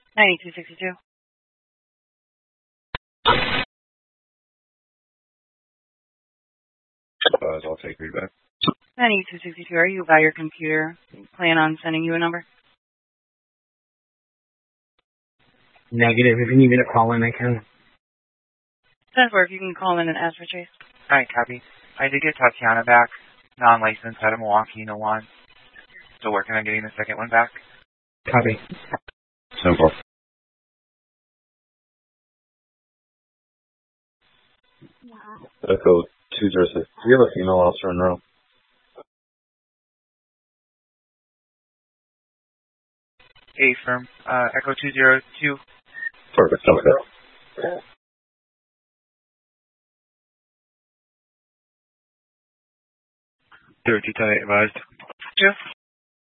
9262. I'll take feedback. 9262, are you by your computer? Plan on sending you a number? Negative. If you need me to call in, I can. That's where if you can call in and ask for Chase. Alright, copy. I did get Tatiana back. Non-licensed out of Milwaukee, no one. Still working on getting the second one back. Copy. Simple. Echo 206. Do you have a female officer in row? Affirm. Echo 202. Perfect. Okay. 32 advised. Two.